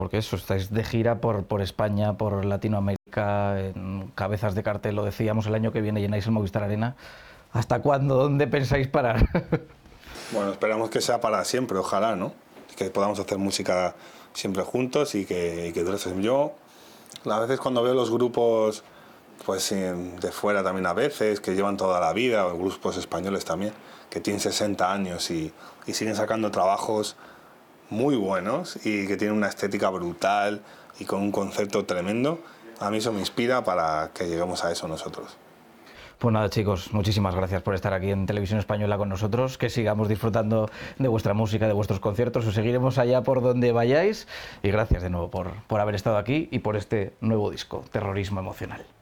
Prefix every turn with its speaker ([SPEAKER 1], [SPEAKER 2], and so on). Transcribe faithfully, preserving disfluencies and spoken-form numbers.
[SPEAKER 1] Porque eso, estáis de gira por, por España, por Latinoamérica, en cabezas de cartel, lo decíamos, el año que viene llenáis el Movistar Arena. ¿Hasta cuándo? ¿Dónde pensáis parar?
[SPEAKER 2] Bueno, esperamos que sea para siempre, ojalá, ¿no? Que podamos hacer música siempre juntos y que, y que dure. Yo, a veces cuando veo los grupos pues de fuera también a veces, que llevan toda la vida, o grupos españoles también, que tienen sesenta años y, y siguen sacando trabajos muy buenos y que tienen una estética brutal y con un concepto tremendo, a mí eso me inspira para que lleguemos a eso nosotros.
[SPEAKER 1] Pues nada, chicos, muchísimas gracias por estar aquí en Televisión Española con nosotros, que sigamos disfrutando de vuestra música, de vuestros conciertos, os seguiremos allá por donde vayáis y gracias de nuevo por, por haber estado aquí y por este nuevo disco, Terrorismo Emocional.